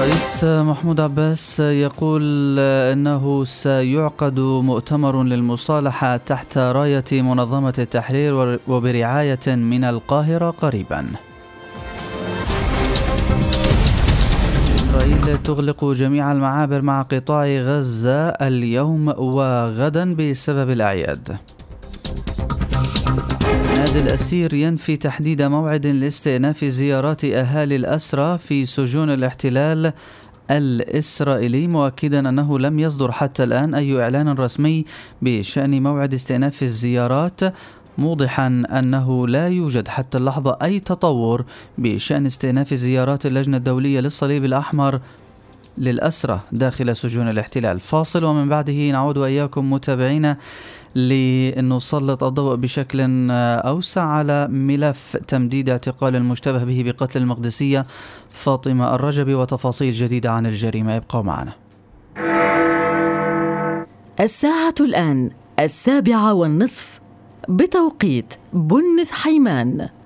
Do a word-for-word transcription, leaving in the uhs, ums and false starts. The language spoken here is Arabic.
الرئيس محمود عباس يقول أنه سيعقد مؤتمر للمصالحة تحت راية منظمة التحرير وبرعاية من القاهرة قريبا. إسرائيل تغلق جميع المعابر مع قطاع غزة اليوم وغدا بسبب الأعياد. نادي الأسير ينفي تحديد موعد لاستئناف زيارات أهالي الأسرى في سجون الاحتلال الإسرائيلي، مؤكدا أنه لم يصدر حتى الآن أي إعلان رسمي بشأن موعد استئناف الزيارات، موضحا أنه لا يوجد حتى اللحظة أي تطور بشأن استئناف زيارات اللجنة الدولية للصليب الأحمر للأسرى داخل سجون الاحتلال. فاصل ومن بعده نعود وإياكم متابعينا لنسلط الضوء بشكل أوسع على ملف تمديد اعتقال المشتبه به بقتل المقدسية فاطمة الرجبي وتفاصيل جديدة عن الجريمة. ابقوا معنا. الساعة الآن السابعة والنصف بتوقيت بنس حيمان.